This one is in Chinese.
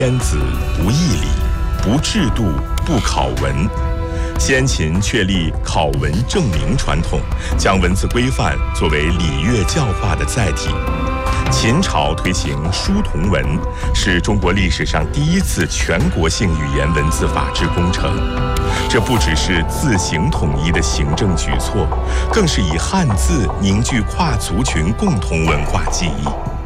天子不议礼，不制度不考文。先秦确立考文正名传统，将文字规范作为礼乐教化的载体。秦朝推行书同文，是中国历史上第一次全国性语言文字法制工程。这不只是字形统一的行政举措，更是以汉字凝聚跨族群共同文化记忆。